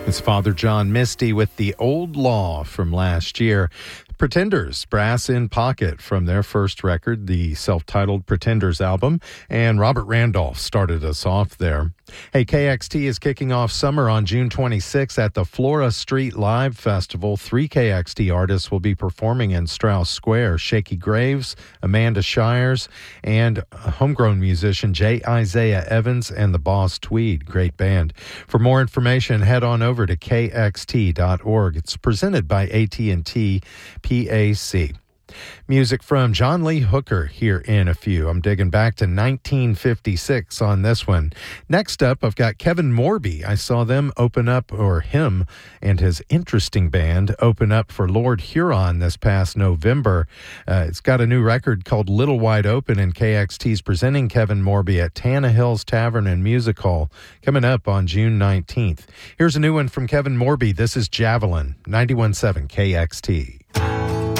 It's Father John Misty with The Old Law from last year. Pretenders, Brass in Pocket from their first record, the self-titled Pretenders album, and Robert Randolph started us off there. Hey, KXT is kicking off summer on June 26th at the Flora Street Live Festival. 3 KXT artists will be performing in Strauss Square: Shaky Graves, Amanda Shires, and homegrown musician J. Isaiah Evans and the Boss Tweed. Great band. For more information, head on over to kxt.org. It's presented by AT&T PAC. Music from John Lee Hooker here in a few. I'm digging back to 1956 on this one. Next up, I've got Kevin Morby. I saw them open up, or him and his interesting band open up for Lord Huron this past November. It's got a new record called Little Wide Open, and KXT's presenting Kevin Morby at Tannehill's Tavern and Music Hall coming up on June 19th. Here's a new one from Kevin Morby. This is Javelin, 91.7 KXT.